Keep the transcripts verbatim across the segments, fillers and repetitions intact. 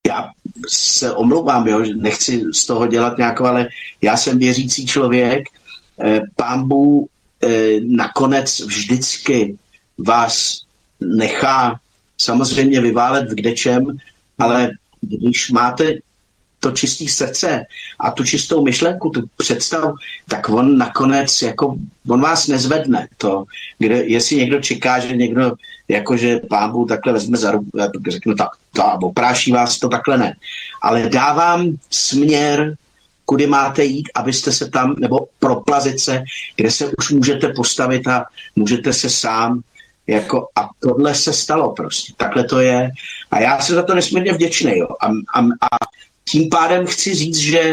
já se omlouvám, jo, že nechci z toho dělat nějakou, ale já jsem věřící člověk, Pán Bůh nakonec vždycky vás nechá samozřejmě vyválet v kdečem, ale když máte to čisté srdce a tu čistou myšlenku, tu představu, tak on nakonec, jako, on vás nezvedne. To, kde, jestli někdo čeká, že někdo, jakože Pán Bůh takhle vezme za ruku, řeknu tak, to, opráší vás, to takhle ne. Ale dávám směr, kudy máte jít, abyste se tam, nebo proplazit se, kde se už můžete postavit a můžete se sám, jako, a tohle se stalo prostě. Takhle to je. A já jsem za to nesmírně vděčný. Jo. A, a, a tím pádem chci říct, že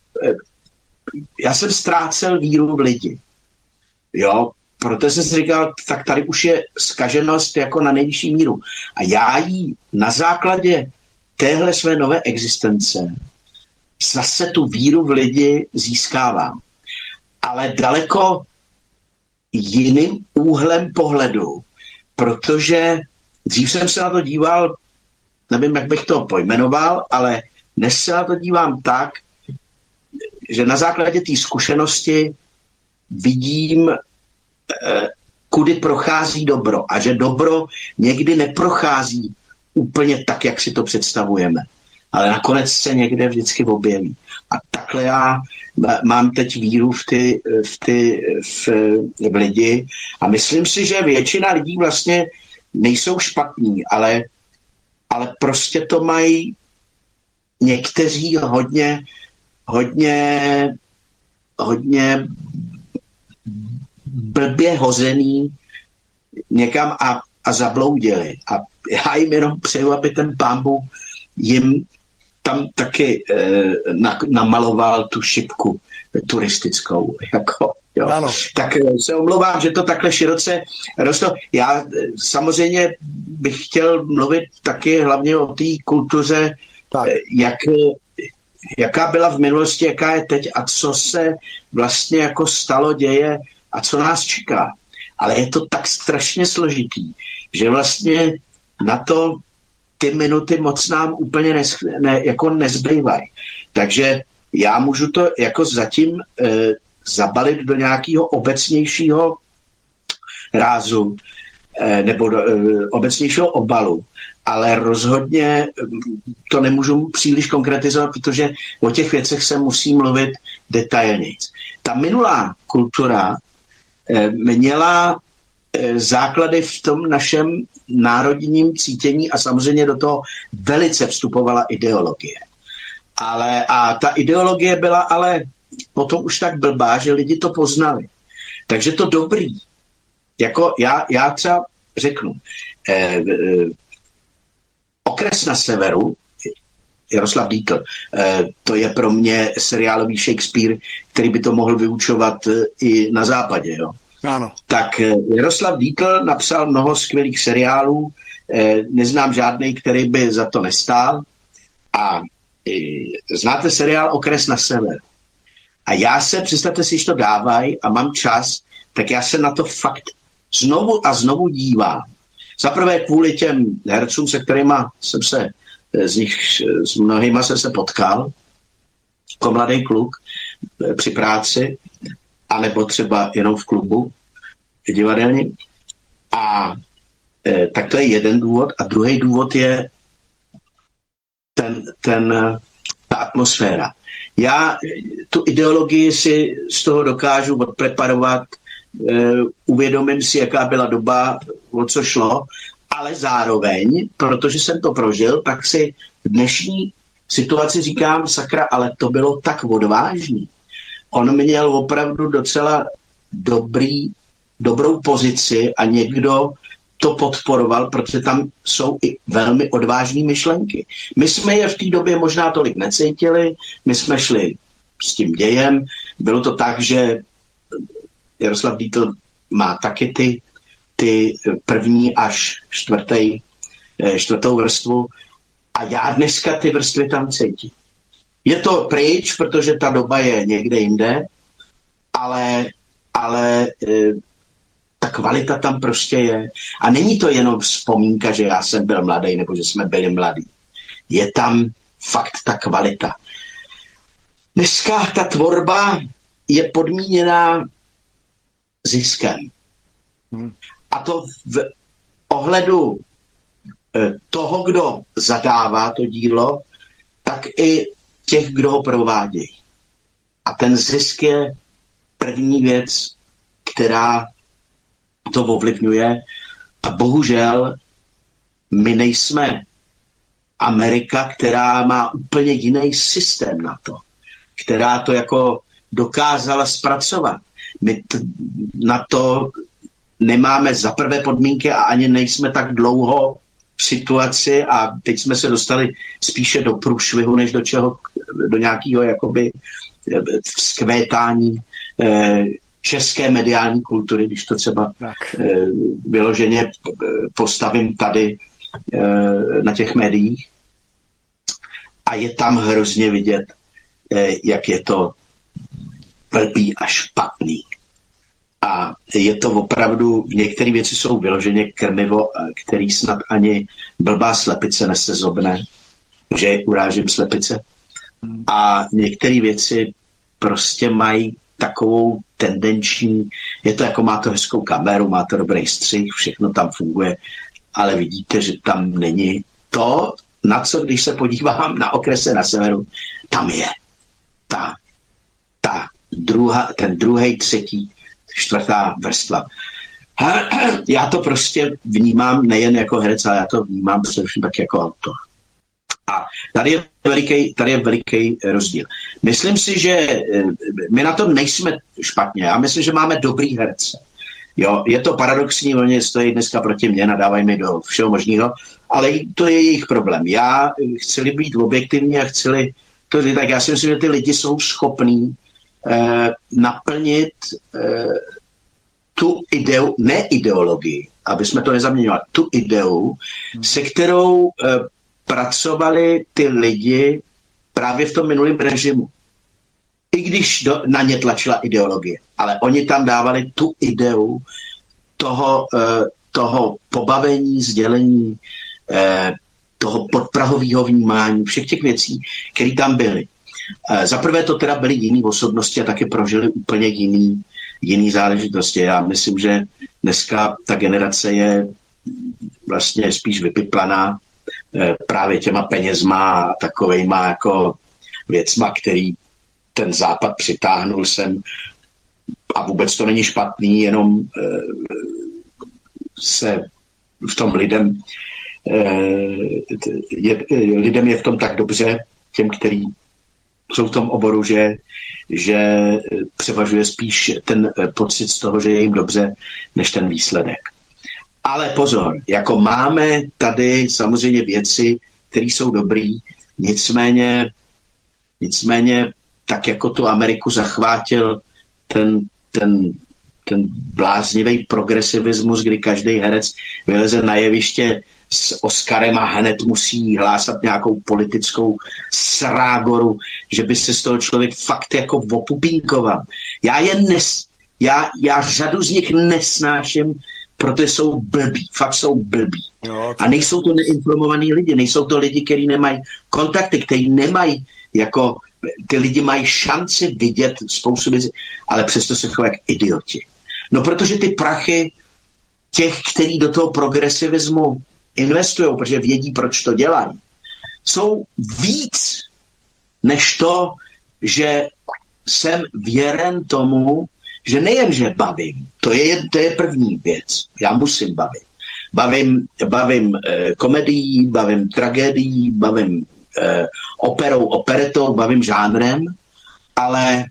já jsem ztrácel víru v lidi. Jo, proto jsem si říkal, tak tady už je zkaženost jako na nejvyšší míru. A já jí na základě téhle své nové existence zase tu víru v lidi získávám. Ale daleko jiným úhlem pohledu, protože dřív jsem se na to díval, nevím, jak bych to pojmenoval, ale dnes se na to dívám tak, že na základě té zkušenosti vidím, eh, kudy prochází dobro a že dobro někdy neprochází úplně tak, jak si to představujeme. Ale nakonec se někde vždycky objeví. A takhle já mám teď víru v ty, v ty v, v lidi a myslím si, že většina lidí vlastně nejsou špatní, ale, ale prostě to mají někteří hodně, hodně, hodně blbě hozený někam a, a zabloudili. A já jim jenom přeju, aby ten Pán Bůh jim tam taky eh, na, namaloval tu šipku turistickou. Jako, jo. Tak se omlouvám, že to takhle široce rostlo. Já samozřejmě bych chtěl mluvit taky hlavně o té kultuře, eh, jak, jaká byla v minulosti, jaká je teď a co se vlastně jako stalo, děje a co nás čeká. Ale je to tak strašně složitý, že vlastně na to ty minuty moc nám úplně nes, ne, jako nezbývají. Takže já můžu to jako zatím e, zabalit do nějakého obecnějšího rázu e, nebo do e, obecnějšího obalu, ale rozhodně to nemůžu příliš konkretizovat, protože o těch věcech se musí mluvit detailněji. Ta minulá kultura e, měla e, základy v tom našem národním cítění a samozřejmě do toho velice vstupovala ideologie. Ale, a ta ideologie byla ale potom už tak blbá, že lidi to poznali. Takže to dobrý. Jako já, já třeba řeknu, eh, eh, Okres na severu, Jaroslav Dýtl, eh, to je pro mě seriálový Shakespeare, který by to mohl vyučovat eh, i na západě, jo. Ano. Tak Jaroslav Dýtl napsal mnoho skvělých seriálů, neznám žádný, který by za to nestál. A znáte seriál Okres na sever. A já se, představte si, že to dávají a mám čas, tak já se na to fakt znovu a znovu dívám. Zaprvé kvůli těm hercům, se kterými jsem se, z nich, s mnohýma jsem se potkal, jako mladý kluk při práci, anebo třeba jenom v klubu divadelním. A e, tak to je jeden důvod. A druhý důvod je ten, ten, ta atmosféra. Já tu ideologii si z toho dokážu odpreparovat, e, uvědomím si, jaká byla doba, o co šlo, ale zároveň, protože jsem to prožil, tak si v dnešní situaci říkám, sakra, ale to bylo tak odvážný. On měl opravdu docela dobrý, dobrou pozici a někdo to podporoval, protože tam jsou i velmi odvážné myšlenky. My jsme je v té době možná tolik necítili, my jsme šli s tím dějem. Bylo to tak, že Jaroslav Dýtl má taky ty, ty první až čtvrtý, čtvrtou vrstvu a já dneska ty vrstvy tam cítím. Je to pryč, protože ta doba je někde jinde, ale, ale e, ta kvalita tam prostě je. A není to jenom vzpomínka, že já jsem byl mladý nebo že jsme byli mladí. Je tam, fakt ta kvalita. Dneska ta tvorba je podmíněná ziskem. Hmm. A to v ohledu toho, kdo zadává to dílo, tak i těch, kdo ho provádějí. A ten zisk je první věc, která to ovlivňuje. A bohužel my nejsme Amerika, která má úplně jiný systém na to, která to jako dokázala zpracovat. My t- na to nemáme za prvé podmínky a ani nejsme tak dlouho v situaci a teď jsme se dostali spíše do průšvihu, než do čeho, do nějakého jakoby vzkvétání eh, české mediální kultury, když to třeba eh, vyloženě postavím tady eh, na těch médiích. A je tam hrozně vidět, eh, jak je to blbý a špatný. A je to opravdu, některé věci jsou vyloženě krmivo, který snad ani blbá slepice nesezobne, že urážím slepice. A některé věci prostě mají takovou tendenční, je to jako má to hezkou kameru, má to dobrý střih, všechno tam funguje, ale vidíte, že tam není to, na co, když se podívám na okrese na severu, tam je ta, ta druhá, ten druhý, třetí, čtvrtá vrstva. Já to prostě vnímám nejen jako herec, ale já to vnímám především tak jako autor. A tady je veliký, tady je veliký rozdíl. Myslím si, že my na tom nejsme špatně. Já myslím, že máme dobrý herce. Jo, je to paradoxní, oni stojí dneska proti mně, nadávají mi do všeho možného, ale to je jejich problém. Já chci být objektivní a chci to říct, tak já si myslím, že ty lidi jsou schopní eh, naplnit eh, tu ideu, ne ideologii, aby jsme to nezaměňovali, tu ideu, hmm. se kterou eh, pracovali ty lidi právě v tom minulém režimu. I když do, na ně tlačila ideologie, ale oni tam dávali tu ideu toho, eh, toho pobavení, sdělení, eh, toho podprahového vnímání, všech těch věcí, které tam byly. Eh, Zaprvé to teda byly jiný osobnosti a taky prožili úplně jiný, jiný záležitosti. Já myslím, že dneska ta generace je vlastně spíš vypiplaná eh, právě těma penězma a takovejma jako věcma, který ten západ přitáhnul sem a vůbec to není špatný, jenom e, se v tom lidem e, je, lidem je v tom tak dobře, těm, kteří jsou v tom oboru, že, že převažuje spíš ten pocit z toho, že je jim dobře, než ten výsledek. Ale pozor, jako máme tady samozřejmě věci, které jsou dobrý, nicméně nicméně tak jako tu Ameriku zachvátil ten, ten, ten bláznivý progresivismus, kdy každý herec vyleze na jeviště s Oscarem a hned musí hlásat nějakou politickou srágoru, že by se z toho člověk fakt jako opupínkoval. Já je nes, já, já řadu z nich nesnáším, protože jsou blbí, fakt jsou blbí. Jo, a nejsou to neinformovaní lidi, nejsou to lidi, kteří nemají kontakty, kteří nemají jako ty lidi mají šanci vidět spoustu věcí, ale přesto se chovají jak idioti. No protože ty prachy těch, kteří do toho progresivismu investují, protože vědí, proč to dělají, jsou víc než to, že jsem věren tomu, že nejen, že bavím, to je, to je první věc, já musím bavit. Bavím, bavím eh, komedií, bavím tragédií, bavím eh, operou, operetou, bavím žánrem, ale,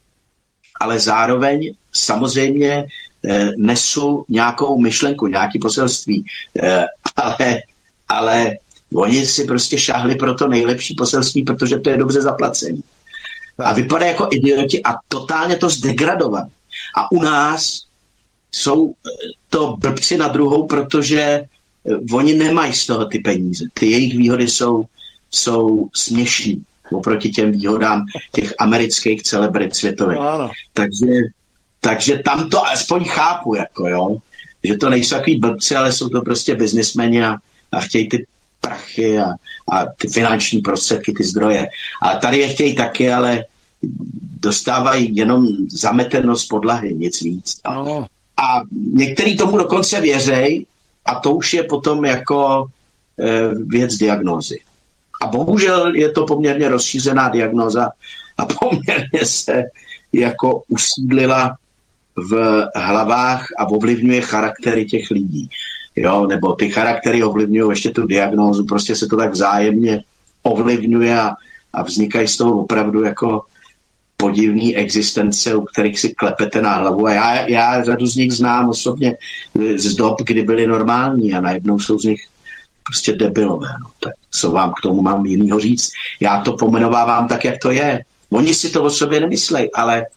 ale zároveň samozřejmě eh, nesu nějakou myšlenku, nějaký poselství, eh, ale, ale oni si prostě šáhli pro to nejlepší poselství, protože to je dobře zaplacený. A vypadá jako idioti a totálně to zdegradovat. A u nás jsou to blbci na druhou, protože oni nemají z toho ty peníze. Ty jejich výhody jsou, jsou směšný oproti těm výhodám těch amerických celebrit světových. No, takže, takže tam to aspoň chápu, jako jo, že to nejsou takový blbci, ale jsou to prostě biznismeni a, a chtějí ty prachy a, a ty finanční prostředky, ty zdroje. A tady je chtějí taky, ale dostávají jenom zameteno z podlahy, nic víc. No. A některý tomu dokonce věřej a to už je potom jako e, věc diagnózy. A bohužel je to poměrně rozšířená diagnóza a poměrně se jako usídlila v hlavách a ovlivňuje charaktery těch lidí. Jo, nebo ty charaktery ovlivňují ještě tu diagnózu, prostě se to tak vzájemně ovlivňuje a, a vznikají z toho opravdu jako podivný existence, u kterých si klepete na hlavu. A já, já řadu z nich znám osobně z dob, kdy byli normální a najednou jsou z nich prostě debilové. No. Tak co vám k tomu mám jinýho říct? Já to pomenovávám tak, jak to je. Oni si to o sobě nemyslej, ale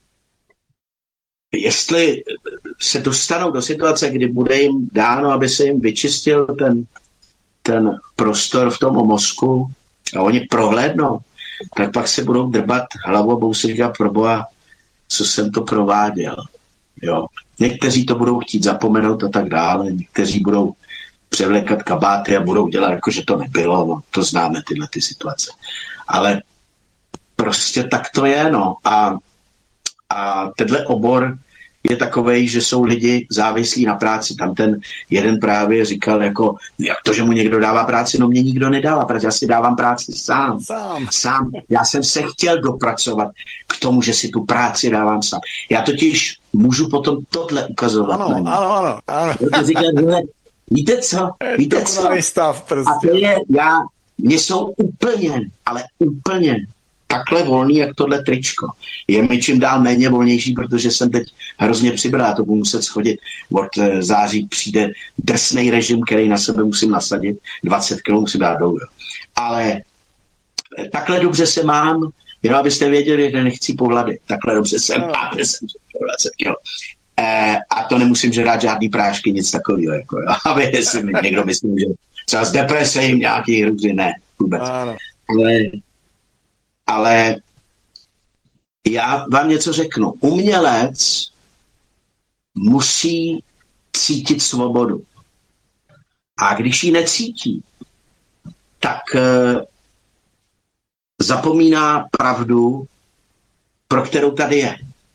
jestli se dostanou do situace, kdy bude jim dáno, aby se jim vyčistil ten, ten prostor v tom mozku a oni prohlédnou, tak pak se budou drbat hlavu a budou si říkat, proboha, co jsem to prováděl. Jo. Někteří to budou chtít zapomenout a tak dále, někteří budou převlékat kabáty a budou dělat, jako že to nebylo, no, to známe tyhle ty situace. Ale prostě tak to je, no. A, a tenhle obor je takovej, že jsou lidi závislí na práci. Tam ten jeden právě říkal, jako, jak to, že mu někdo dává práci, no mě nikdo nedává práci, já si dávám práci sám. Sám. Sám. Já jsem se chtěl dopracovat k tomu, že si tu práci dávám sám. Já totiž můžu potom tohle ukazovat. Ano, ano, ano, ano. Říkat, hele, víte co? Víte co? Stav prostě. A to je, já, mě jsou úplně, ale úplně takhle volný, jak tohle tričko. Je mi čím dál méně volnější, protože jsem teď hrozně přibral, to budu muset schodit. Od září přijde drsnej režim, který na sebe musím nasadit. dvacet kilogramů musím dát dolů. Ale takhle dobře se mám, jenom abyste věděli, že nechci pohlady. Takhle dobře se mám, že jsem dvacet kilogramů. E, a to nemusím žrát žádný prášky, nic takového. Jako, aby si někdo myslí, že třeba z deprese jim nějaký hrůzy, ne, vůbec. Ale Ale já vám něco řeknu. Umělec musí cítit svobodu. A když ji necítí, tak uh, zapomíná pravdu, pro kterou tady je.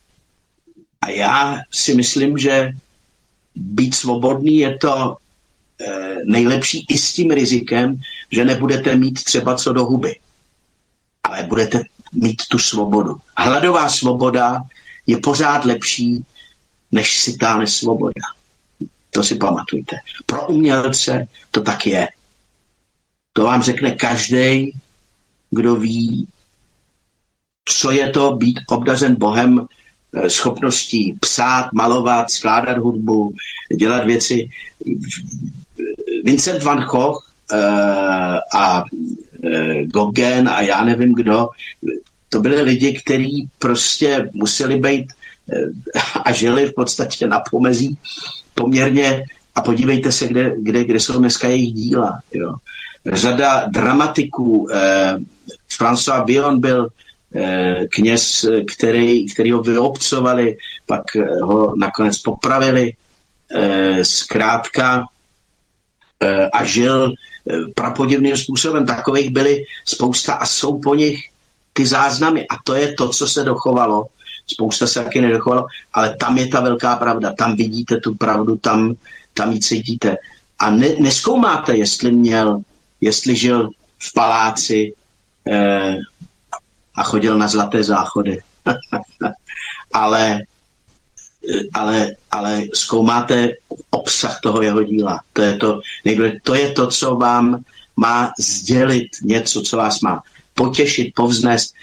A já si myslím, že být svobodný je to uh, nejlepší i s tím rizikem, že nebudete mít třeba co do huby. Ale budete mít tu svobodu. Hladová svoboda je pořád lepší, než sitá nesvoboda. To si pamatujte. Pro umělce to tak je. To vám řekne každý, kdo ví, co je to být obdařen Bohem schopností psát, malovat, skládat hudbu, dělat věci. Vincent van Gogh uh, a Gauguin a já nevím kdo, to byli lidi, kteří prostě museli být a žili v podstatě na pomezí poměrně a podívejte se, kde, kde, kde jsou dneska jejich díla. Jo. Řada dramatiků, eh, François Villon byl eh, kněz, který, který ho vyobcovali, pak ho nakonec popravili, eh, zkrátka eh, a žil prapodivným způsobem. Takových byly spousta a jsou po nich ty záznamy. A to je to, co se dochovalo. Spousta se taky nedochovalo, ale tam je ta velká pravda. Tam vidíte tu pravdu, tam, tam ji cítíte. A ne, nezkoumáte, jestli měl, jestli žil v paláci eh, a chodil na zlaté záchody. ale Ale, ale zkoumáte obsah toho jeho díla. To je to, to je to, co vám má sdělit něco, co vás má potěšit, povznést,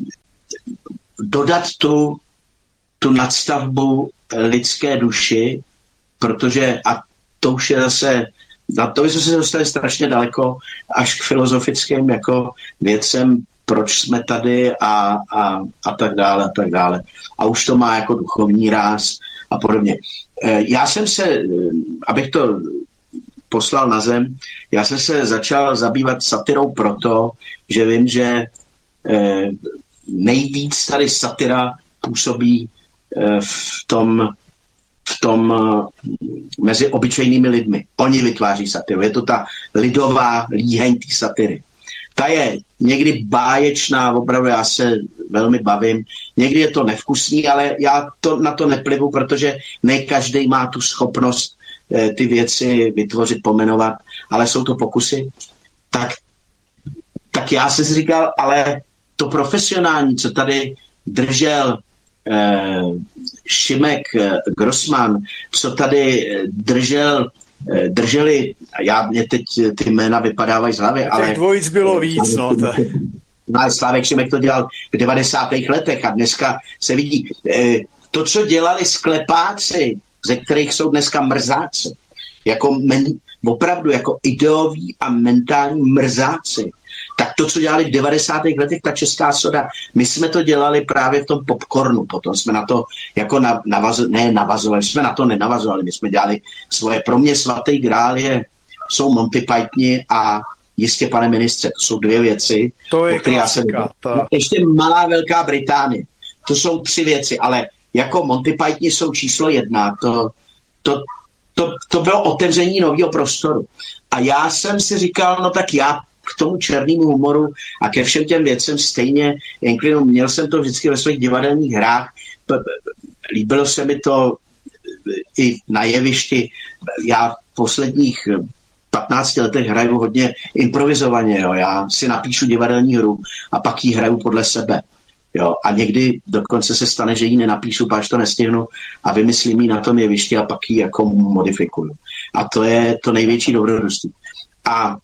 dodat tu, tu nadstavbu lidské duši, protože, a to už je zase, na to jsme se dostali strašně daleko, až k filozofickým jako věcem, proč jsme tady a, a, a tak dále, a tak dále. A už to má jako duchovní ráz a podobně. Já jsem se, abych to poslal na zem, já jsem se začal zabývat satirou proto, že vím, že nejvíc tady satira působí v tom v tom mezi obyčejnými lidmi. Oni vytváří satiru. Je to ta lidová líheň té satiry. Ta je někdy báječná, opravdu já se velmi bavím. Někdy je to nevkusný, ale já to, na to neplivu, protože ne každý má tu schopnost eh, ty věci vytvořit, pomenovat, ale jsou to pokusy. Tak, tak já jsem si říkal, ale to profesionální, co tady držel eh, Šimek eh, Grossman, co tady eh, držel drželi, já mě teď ty jména vypadávají z hlavy, ale... Těch dvojic bylo víc, no. To... Slávek Šimek to dělal v devadesátých letech a dneska se vidí. To, co dělali sklepáci, ze kterých jsou dneska mrzáci, jako men, opravdu jako ideoví a mentální mrzáci, tak to, co dělali v devadesátých letech, ta česká soda, my jsme to dělali právě v tom popcornu, potom jsme na to jako na, navazo, ne navazovali, jsme na to nenavazovali, my jsme dělali svoje, pro mě svatý grál je, jsou Monty Pythoni a Jistě, pane ministře, to jsou dvě věci. To je klasika. Ta... Ještě Malá Velká Británie, to jsou tři věci, ale jako Monty Pythoni jsou číslo jedna, to, to, to, to bylo otevření nového prostoru. A já jsem si říkal, no tak já k tomu černému humoru a ke všem těm věcem stejně inklinu. Měl jsem to vždycky ve svých divadelních hrách. Líbilo se mi to i na jevišti. Já v posledních patnácti letech hraju hodně improvizovaně. Jo. Já si napíšu divadelní hru a pak ji hraju podle sebe. Jo. A někdy dokonce se stane, že ji nenapíšu, páč to nestihnu a vymyslím ji na tom jevišti a pak ji jako modifikuju. A to je to největší dobrodružství. A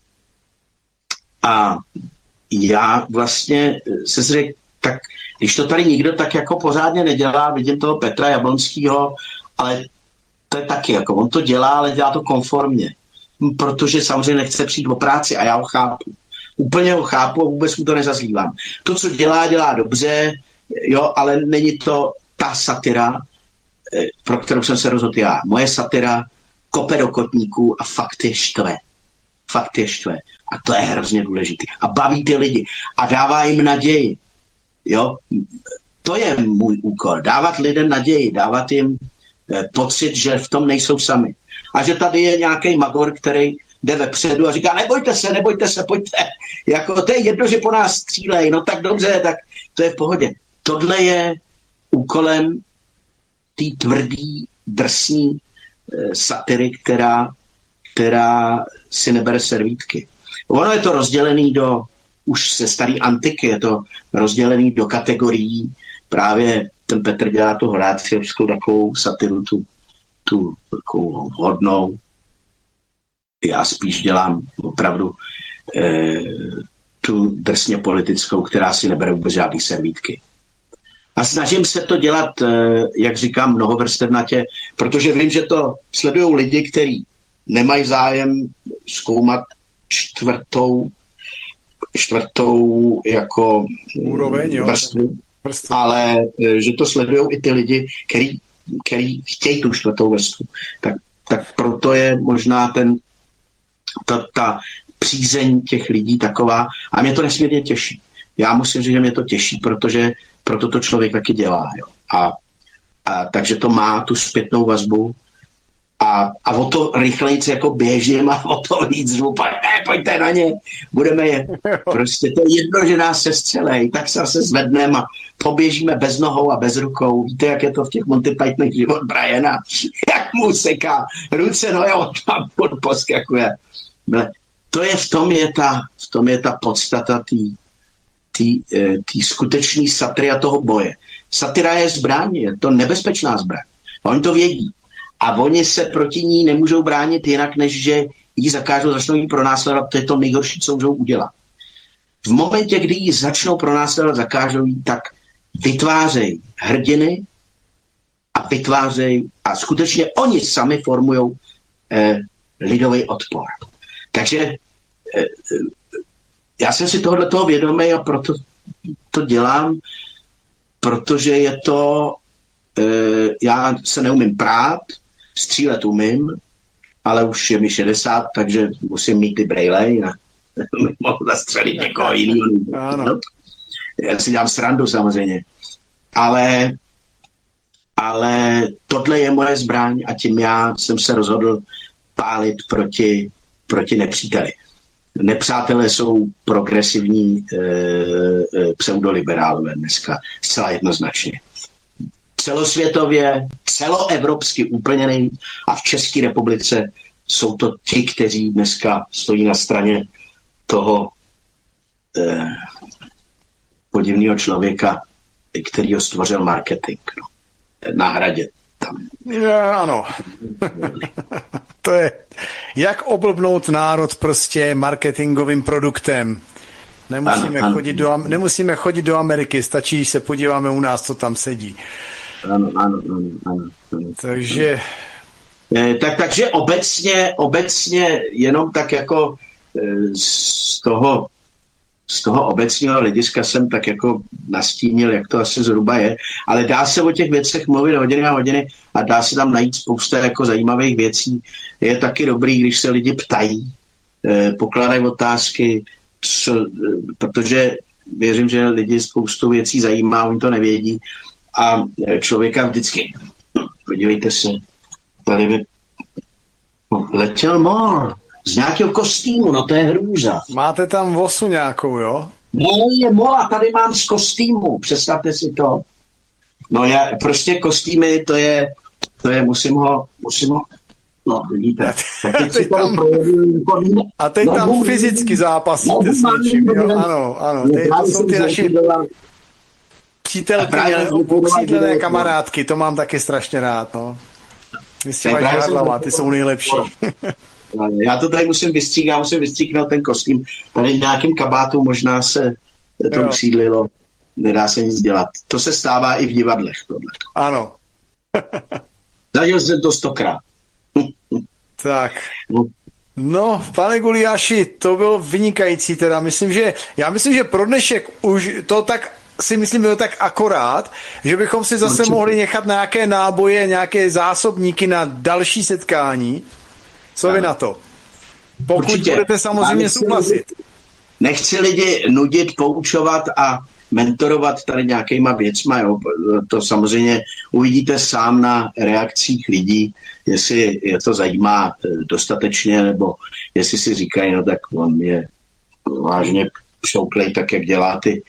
A já vlastně se řekl, tak když to tady nikdo tak jako pořádně nedělá, vidím toho Petra Jablonského, ale to je taky, jako on to dělá, ale dělá to konformně. Protože samozřejmě nechce přijít o práci a já ho chápu. Úplně ho chápu a vůbec mu to nezazlívám. To, co dělá, dělá dobře, jo, ale není to ta satira, pro kterou jsem se rozhodl já. Moje satira kope do kotníků a fakt je štve. Fakt je štve. A to je hrozně důležité. A baví ty lidi. A dává jim naději. Jo? To je můj úkol. Dávat lidem naději. Dávat jim eh, pocit, že v tom nejsou sami. A že tady je nějaký magor, který jde vepředu a říká, nebojte se, nebojte se, pojďte. Jako, to je jedno, že po nás střílej. No tak dobře, tak to je v pohodě. Tohle je úkolem té tvrdý, drsný eh, satiry, která, která si nebere servítky. Ono je to rozdělený do, už se starý antiky, je to rozdělený do kategorií. Právě ten Petr dělá tu horáciovskou takovou satiru, tu, tu takovou hodnou. Já spíš dělám opravdu eh, tu drsně politickou, která si nebere vůbec žádný servítky. A snažím se to dělat, eh, jak říkám, mnohovrstevnatě, protože vím, že to sledují lidi, kteří nemají zájem zkoumat čtvrtou, čtvrtou jako úroveň, jo. vrstvu, ale že to sledují i ty lidi, který, který chtějí tu čtvrtou vrstvu. Tak, tak proto je možná ten, ta, ta přízeň těch lidí taková a mě to nesmírně těší. Já musím říct, že mě to těší, protože proto to člověk taky dělá. Jo. A, a takže to má tu zpětnou vazbu. A, a o to rychleji jako běžím a o to víc zvu, pojďte, pojďte na ně, budeme je. Prostě to je jedno, že nás se střelej, tak se zase zvedneme a poběžíme bez nohou a bez rukou. Víte, jak je to v těch Monty Pythonech život Briana, jak mu seká ruce, no jo, tam poskakuje. To je, v tom je ta, v tom je ta podstata té skutečné satiry a toho boje. Satira je zbraň, je to nebezpečná zbraň. Oni to vědí. A oni se proti ní nemůžou bránit jinak, než že ji zakážou, začnou ji pronásledovat, to je to nejhorší, co můžou udělat. V momentě, kdy ji začnou pronásledovat, zakážou ji, tak vytvářejí hrdiny a vytvářejí a skutečně oni sami formují eh, lidový odpor. Takže eh, já jsem si tohle toho vědomý a proto to dělám, protože je to, eh, já se neumím prát, střílet umím, ale už je mi šedesát, takže musím mít ty brejle, jinak mohu zastřelit někoho jiného. No, já si dělám srandu samozřejmě. Ale, ale tohle je moje zbraň a tím já jsem se rozhodl pálit proti, proti nepříteli. Nepřátelé jsou progresivní e, e, pseudoliberálové dneska, zcela jednoznačně. Celosvětově, celoevropsky úplně nejvíc a v České republice jsou to ti, kteří dneska stojí na straně toho e, podivného člověka, který ho stvořil marketing. No. Na Hradě. Tam. Ja, ano. To je, jak oblbnout národ prostě marketingovým produktem. Nemusíme, ano, ano. Chodit do, nemusíme chodit do Ameriky, stačí, když se podíváme u nás, co tam sedí. Ano, ano, ano. ano, ano. Takže... E, tak, takže obecně, obecně jenom tak jako e, z toho z toho obecního hlediska jsem tak jako nastínil, jak to asi zhruba je, ale dá se o těch věcech mluvit hodiny a hodiny a dá se tam najít spousta jako zajímavých věcí. Je taky dobrý, když se lidi ptají, eh, pokládají otázky, co, protože věřím, že lidi spoustu věcí zajímá, oni to nevědí a člověka vždycky, podívejte se, tady by letěl mor z nějakého kostýmu, no to je hrůza. Máte tam vosu nějakou, jo? No je mola, tady mám z kostýmu, představte si to. No já, prostě kostýmy, to je, to je, musím ho, musím ho, no vidíte. A teď tam, a teď no, tam bůh, fyzicky zápasíte no, s něčím, jo? Ano, ano, teď to jsou ty naši přítelky, obsídlené kamarádky, to mám taky strašně rád, no. Vy jste vaši Harlava, ty jsou nejlepší. Já to tady musím vystříknout, musím vystříknout ten kostým. Tady v nějakém kabátu možná se to usídlilo. Nedá se nic dělat. To se stává i v divadlech. Tohle. Ano. Zažil jsem to stokrát. Tak. No, pane Gulyáši, to bylo vynikající teda. Myslím, že, já myslím, že pro dnešek už to tak si myslím, bylo tak akorát, že bychom si zase Určitě. mohli nechat nějaké náboje, nějaké zásobníky na další setkání. Co ano. vy na to? Pokud Určitě. budete samozřejmě nechci souhlasit. Lidi, nechci lidi nudit, poučovat a mentorovat tady nějakýma věcma. Jo. To samozřejmě uvidíte sám na reakcích lidí, jestli je to zajímá dostatečně, nebo jestli si říkají, no tak on je vážně šouklej tak, jak dělá ty,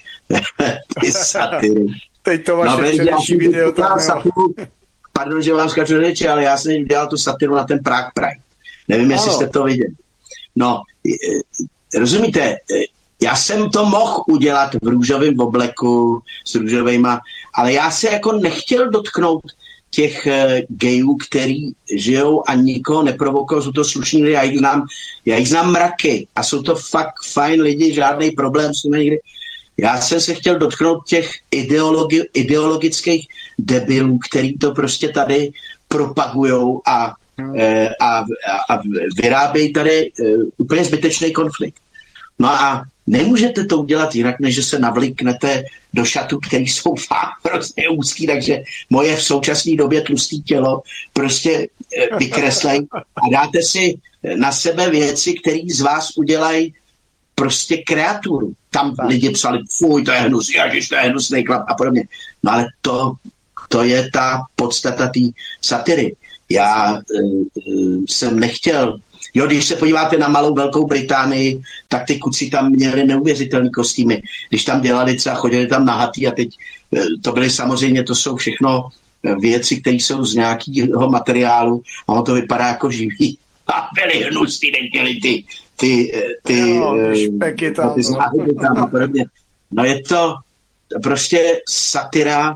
ty satyry. Teď to vaše no, předevší video. Satiru, pardon, že vám skáču řeči, ale já jsem dělal tu satiru na ten Prague Pride. Nevím, ano. jestli jste to viděli. No, rozumíte, já jsem to mohl udělat v růžovém obleku s růžovejma, ale já se jako nechtěl dotknout těch gejů, který žijou a nikoho neprovokují, jsou to slušní lidi, já jich znám, já jich znám mraky a jsou to fakt fajn lidi, žádný problém s nimi nikdy. Já jsem se chtěl dotknout těch ideologi- ideologických debilů, který to prostě tady propagujou a A, a vyrábějí tady uh, úplně zbytečný konflikt. No a nemůžete to udělat jinak, než že se navlíknete do šatů, které jsou fakt prostě úzký, takže moje v současné době tlustý tělo prostě uh, vykreslej a dáte si na sebe věci, které z vás udělají prostě kreaturu. Tam tak. lidi psali, fuj, to je hnus, ježiš, to je hnusný chlap a podobně. No ale to, to je ta podstata té satiry. Já uh, jsem nechtěl, jo, když se podíváte na malou Velkou Británii, tak ty kuci tam měli neuvěřitelný kostýmy. Když tam dělali třeba, chodili tam nahatý a teď uh, to byly samozřejmě, to jsou všechno věci, které jsou z nějakého materiálu a ono to vypadá jako živý. A byly hnusný, nechtěli ty ty, ty, jo, špeky tam, ty záhyby tam a podobně. No je to prostě satira,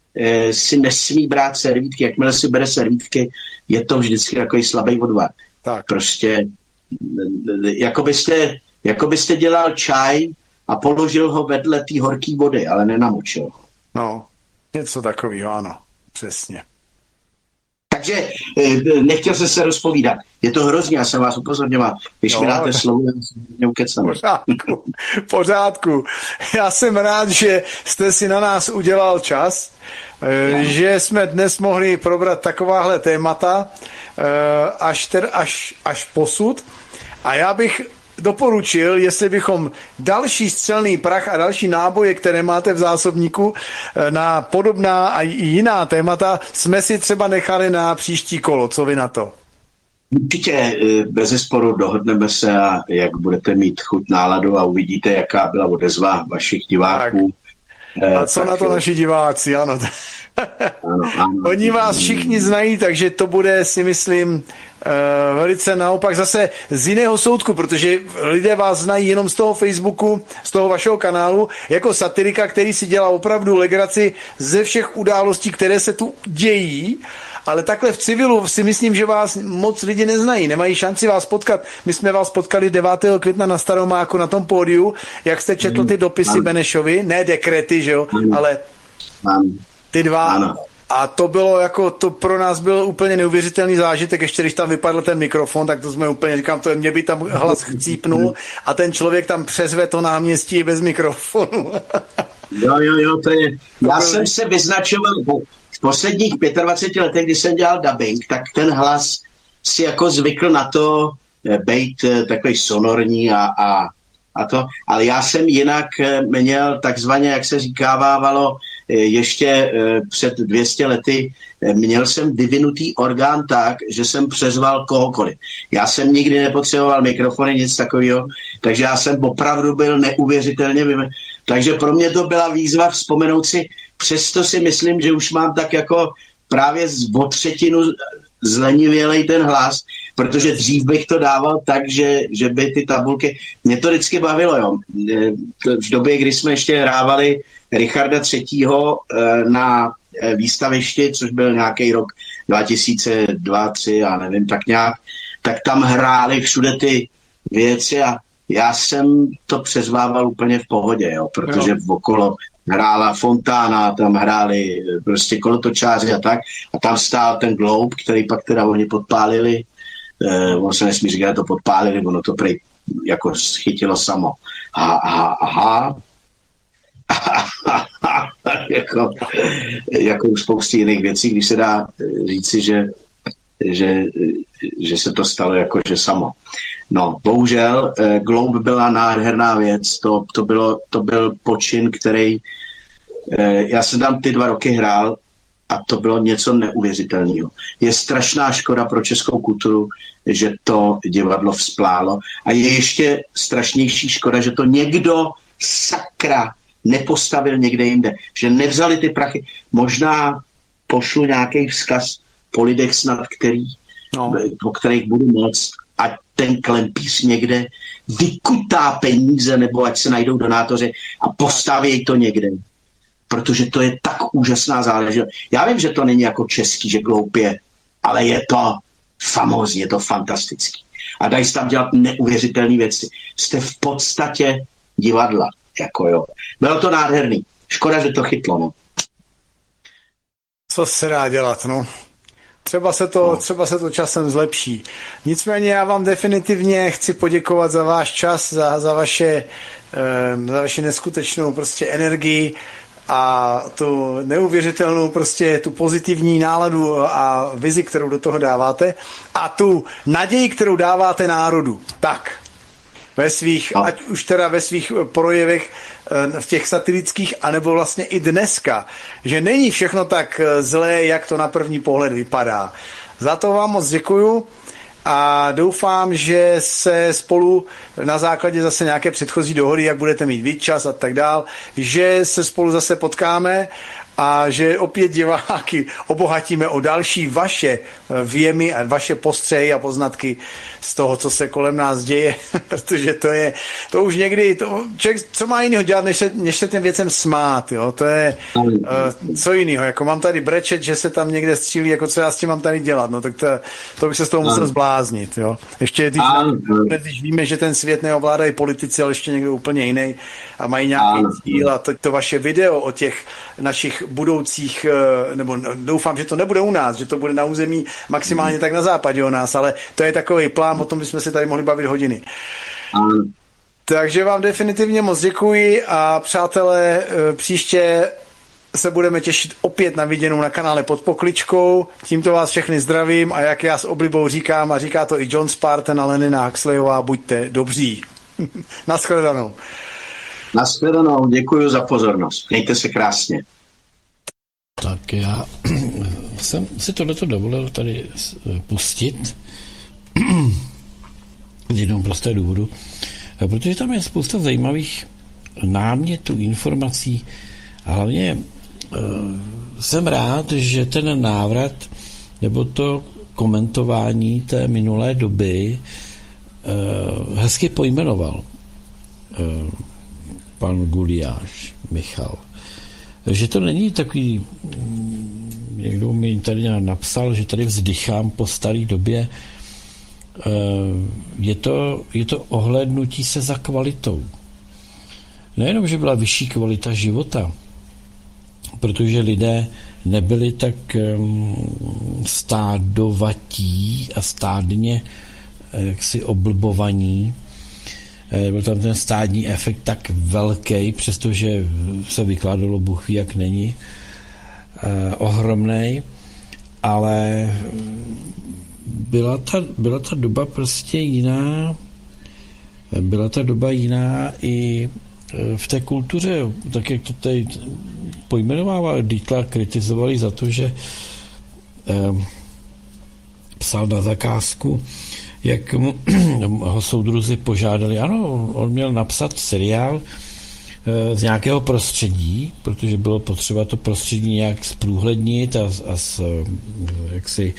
si nesmí brát servítky, jakmile si bere servítky, je to vždycky takový slabý odvar. Tak. Prostě jako byste, jako byste dělal čaj a položil ho vedle té horké vody, ale nenamočil. No, něco takového, ano, přesně. Takže nechtěl jsem se rozpovídat. Je to hrozně, já jsem vás upozorňoval. Když jo, mi dáte slovo, já jsem neukecám. Pořádku, pořádku. Já jsem rád, že jste si na nás udělal čas, no. že jsme dnes mohli probrat takováhle témata až, ter, až, až posud. A já bych doporučil, jestli bychom další střelný prach a další náboje, které máte v zásobníku na podobná a jiná témata, jsme si třeba nechali na příští kolo. Co vy na to? Určitě bezesporu dohodneme se a jak budete mít chuť, náladu a uvidíte, jaká byla odezva vašich diváků. Tak. A co tak, na to naši diváci, ano. Ano, ano. Oni vás všichni znají, takže to bude, si myslím, uh, velice naopak zase z jiného soudku, protože lidé vás znají jenom z toho Facebooku, z toho vašeho kanálu, jako satirika, který si dělá opravdu legraci ze všech událostí, které se tu dějí, ale takhle v civilu si myslím, že vás moc lidi neznají, nemají šanci vás potkat. My jsme vás potkali devátého května na Staromáku na tom pódiu, jak jste četl ty dopisy Benešovi, ne dekrety, že jo, ale ty dva. Ano. A to bylo jako, to pro nás byl úplně neuvěřitelný zážitek, ještě když tam vypadl ten mikrofon, tak to jsme úplně, říkám, to mě by tam hlas chcípnul a ten člověk tam přezve to náměstí bez mikrofonu. Jo, jo, jo, to je, já jsem se vyznačoval v posledních dvaceti pěti letech, kdy jsem dělal dubbing, tak ten hlas si jako zvykl na to být takový sonorní a, a, a to, ale já jsem jinak měl takzvaně, jak se říkávávalo, ještě před dvěma sty lety měl jsem vyvinutý orgán tak, že jsem přezval kohokoliv. Já jsem nikdy nepotřeboval mikrofony, nic takového, takže já jsem opravdu byl neuvěřitelně vyvinutý. Takže pro mě to byla výzva vzpomenout si, přesto si myslím, že už mám tak jako právě o třetinu zlenivělej ten hlas, protože dřív bych to dával tak, že, že by ty tabulky, mě to vždycky bavilo, jo. V době, kdy jsme ještě hrávali Richarda třetího na výstavišti, což byl nějaký rok dva tisíce dva, tři, já nevím, tak nějak, tak tam hráli všude ty věci a já jsem to přezvával úplně v pohodě, jo, protože jo. Okolo hrála Fontána, tam hráli prostě kolotočáři a tak. A tam stál ten Globe, který pak teda oni podpálili. Eh, on se nesmí říkat, to podpálili, ono to prej jako schytilo samo. Aha, aha, aha. jako, jako u spousty jiných věcí, když se dá říci, že, že, že se to stalo jako, že samo. No, bohužel, eh, Globe byla nádherná věc, to, to, bylo, to byl počin, který, eh, já jsem tam ty dva roky hrál a to bylo něco neuvěřitelného. Je strašná škoda pro českou kulturu, že to divadlo vzplálo a je ještě strašnější škoda, že to někdo sakra nepostavil někde jinde, že nevzali ty prachy. Možná pošlu nějaký vzkaz po lidech snad, který, no. po kterých budu moc, ať ten klempíř někde vykutá peníze, nebo ať se najdou donátoři a postaví to někde. Protože to je tak úžasná záležitost. Já vím, že to není jako český, že gloupě, ale je to famózní, je to fantastický. A dají se tam dělat neuvěřitelné věci. Jste v podstatě divadla. Jako jo. Bylo to nádherný. Škoda, že to chytlo. No. Co se dá dělat, no? Třeba se, to, třeba se to časem zlepší. Nicméně já vám definitivně chci poděkovat za váš čas, za, za, vaše, za vaši neskutečnou prostě energii a tu neuvěřitelnou prostě tu pozitivní náladu a vizi, kterou do toho dáváte a tu naději, kterou dáváte národu. Tak, ve svých, no. ať už teda ve svých projevech v těch satirických, anebo vlastně i dneska, že není všechno tak zlé, jak to na první pohled vypadá. Za to vám moc děkuju a doufám, že se spolu na základě zase nějaké předchozí dohody, jak budete mít víc čas a tak dál, že se spolu zase potkáme a že opět diváky obohatíme o další vaše věmy a vaše postřehy a poznatky z toho, co se kolem nás děje, protože to je, to už někdy, to, člověk, co má jiného dělat, než se, než se těm věcem smát, jo, to je uh, co jiného, jako mám tady brečet, že se tam někde střílí, jako co já s tím mám tady dělat, no tak to, to bych se z toho musel zbláznit, jo. Ještě když, když víme, že ten svět neovládají politici, ale ještě někdo úplně jiný a mají nějaký cíl a to, to vaše video o těch našich budoucích, nebo doufám, že to nebude u nás, že to bude na území maximálně tak na západě o nás, ale to je takový plán, o tom bychom se tady mohli bavit hodiny. Mm. Takže vám definitivně moc děkuji a přátelé, příště se budeme těšit opět na viděnou na kanále Pod pokličkou. Tímto vás všechny zdravím a jak já s oblibou říkám, a říká to i John Spartan a Lenina Huxleyová, buďte dobří. Naschledanou. Naschledanou, děkuji za pozornost. Mějte se krásně. Tak já jsem si tohleto dovolil tady pustit z jednoho prostého důvodu, protože tam je spousta zajímavých námětů, informací a hlavně uh, jsem rád, že ten návrat nebo to komentování té minulé doby uh, hezky pojmenoval uh, pan Gulyáš Michal. Že to není takový, někdo mi tady napsal, že tady vzdychám po staré době. Je to, je to ohlédnutí se za kvalitou. Nejenom, že byla vyšší kvalita života, protože lidé nebyli tak stádovatí a stádně jaksi oblbovaní. Byl tam ten stádní efekt tak velký, přestože se vykládalo Bůh ví, jak není, eh, ohromnej, ale byla ta, byla ta doba prostě jiná, byla ta doba jiná i v té kultuře, tak jak to tady pojmenovával Dietl, kritizovali za to, že eh, psal na zakázku, jak mu ho soudruzi požádali, ano, on měl napsat seriál e, z nějakého prostředí, protože bylo potřeba to prostředí nějak zprůhlednit a, a s, jak si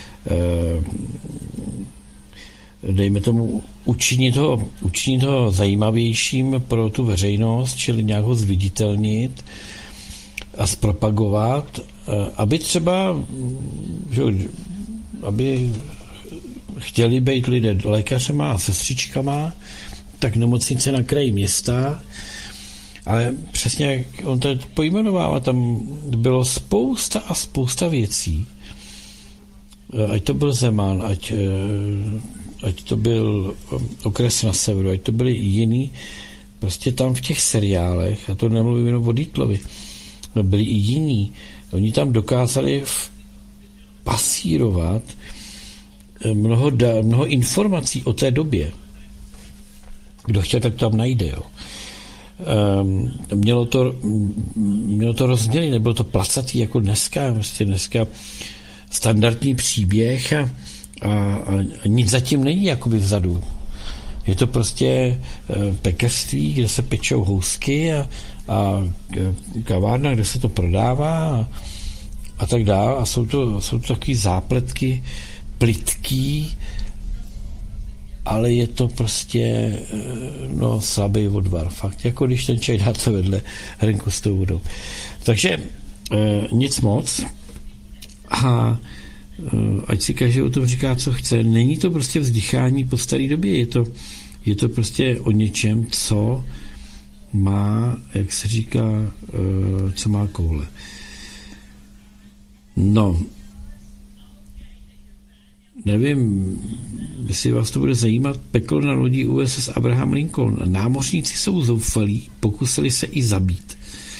e, dejme tomu učinit ho, učinit ho zajímavějším pro tu veřejnost, čili nějak ho zviditelnit a zpropagovat, e, aby třeba že, aby chtěli být lidé lékařema a sestřičkama, tak nemocnice na kraji města, ale přesně jak on to pojmenovává, tam bylo spousta a spousta věcí. Ať to byl Zeman, ať, ať to byl Okres na severu, ať to byly jiný, prostě tam v těch seriálech, a to nemluvím jenom o Dietlovi, byli i jiní, oni tam dokázali pasírovat Mnoho, da, mnoho informací o té době. Kdo chtěl, tak to tam najde. Jo. Um, mělo, to, mělo to rozměry, nebylo to placatý jako dneska. Prostě dneska standardní příběh a, a, a nic zatím není jakoby vzadu. Je to prostě uh, pekařství, kde se pečou housky a, a kavárna, kde se to prodává a, a tak dále. A jsou to, jsou to takové zápletky plitký, ale je to prostě no, slabý odvar. Fakt, jako když ten čaj dáte vedle hrnku s tou vodou. Takže e, nic moc. A e, ať si každý o tom říká, co chce. Není to prostě vzdychání po staré době. Je to, je to prostě o něčem, co má, jak se říká, e, co má koule. No, nevím, jestli vás to bude zajímat, peklo na lodi U S S Abraham Lincoln. Námořníci jsou zoufalí, pokusili se i zabít.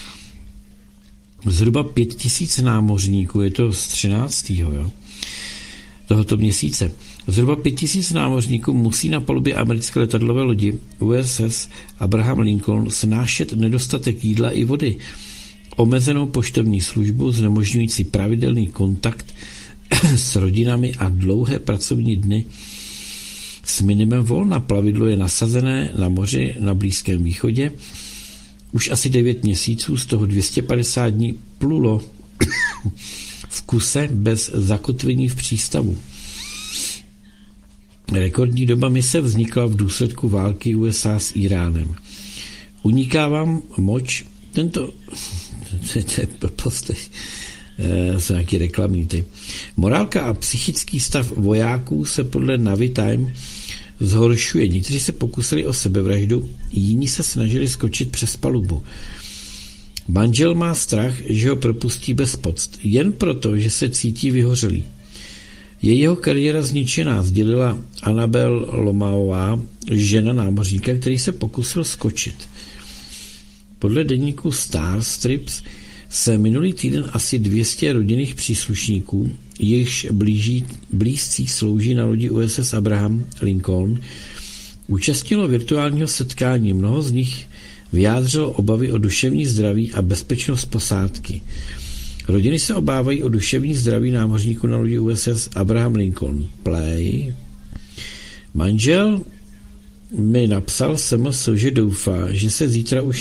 Zhruba pět tisíc námořníků, je to z třináctého Jo, tohoto měsíce. Zhruba pět tisíc námořníků musí na palubě americké letadlové lodi U S S Abraham Lincoln snášet nedostatek jídla i vody, omezenou poštovní službu, znemožňující pravidelný kontakt s rodinami a dlouhé pracovní dny s minimem volna. Plavidlo je nasazené na moři na Blízkém východě. Už asi devět měsíců, z toho dvě stě padesát dní plulo v kuse bez zakotvení v přístavu. Rekordní doba mise vznikla v důsledku války U S A s Iránem. Uniká vám moč tento... to je blbost, jsou nějaký reklamní ty. Morálka a psychický stav vojáků se podle Navy Time zhoršuje. Někteří se pokusili o sebevraždu, jiní se snažili skočit přes palubu. Manžel má strach, že ho propustí bez poct, jen proto, že se cítí vyhořelý. Je jeho kariéra zničená, sdělila Anabel Lomaová, žena námořníka, který se pokusil skočit. Podle deníku Star Strips se minulý týden asi dvě stě rodinných příslušníků, jejichž blíží, blízcí slouží na lodi U S S Abraham Lincoln, účastnilo virtuálního setkání. Mnoho z nich vyjádřilo obavy o duševní zdraví a bezpečnost posádky. Rodiny se obávají o duševní zdraví námořníků na lodi U S S Abraham Lincoln. Play. Manžel mi napsal S M S, že doufá, že se zítra už